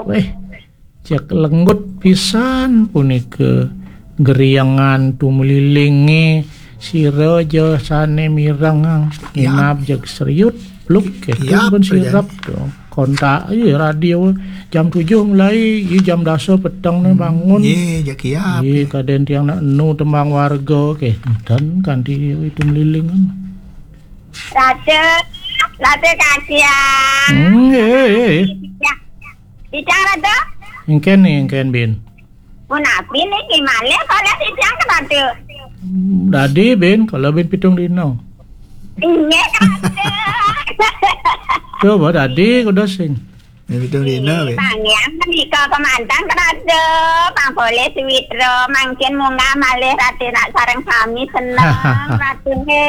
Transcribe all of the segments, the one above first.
cek lenggut pisan punika geriangan tumelilinge sira aja sane mirang inap jeg seriut pluk pun sirap dong kontak radio jam 7 mulai jam 10 petang bangun jak kiap kaden tiang nak enu tembang warga dan kanti itu melilingan Late kakian bicara tuh ingken bin Munapi ni gimana kalau si tiang kata Dadi bin kalau bin pitung dino ini coba dadi kuda sing pitung dino bin pangyang menikah kemantan kata Bang boleh switro mangkin munga malih rati nak sareng sami seneng rati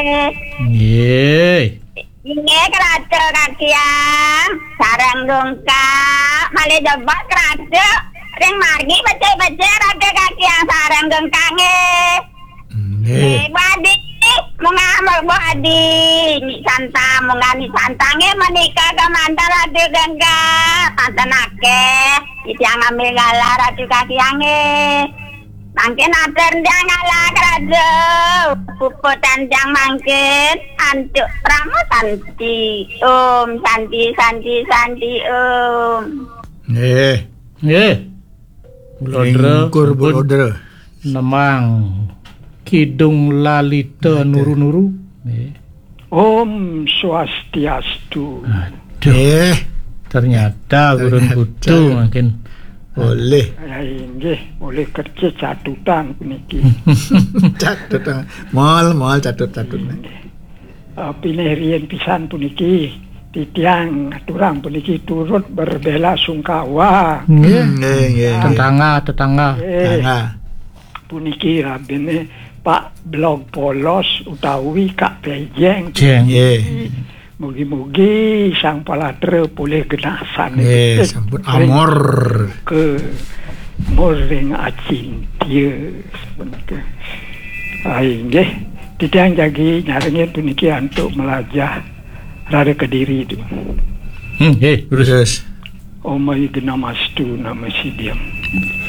ini keraja kakian sarang dongkak malih jebak keraja ring margi baca raja kakian sarang dongkange badi munga badi ni santa munga ni santange menikah kemantan raja dongkak tantanake yang ambil galah raja kakiange mangkin atur dia ngalah keraja puputan yang mangkin antuk ramu santi santi Bulodra namang kidung lalita nuru Om Swastiastu. Ternyata gurun butuh makin boleh boleh kerja catutan puniki catutan mal catut pilih rian pisan puniki titiang turang puniki turut berbela sungkawa tetangga puniki rabine Pak Blog Polos utawi Kak Pejeng mugi-mugi sang palatre boleh genasan sampun amor ke moring acintia sebenarnya nggih titiang jagi nyaringin puniki untuk melajah rada Kediri itu terus Omai Genamastu nama sidiam